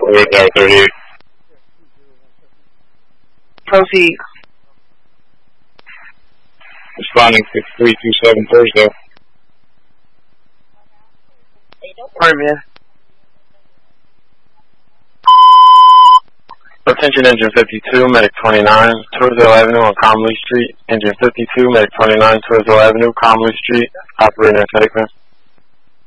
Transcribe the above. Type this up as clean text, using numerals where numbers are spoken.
Tower 38. Proceed. Responding 6327 Thursday. Permian. Attention Engine 52, Medic 29, Toursville Avenue on Comley Street. Engine 52, Medic 29, Toursville Avenue, Comley Street. Operator in segment.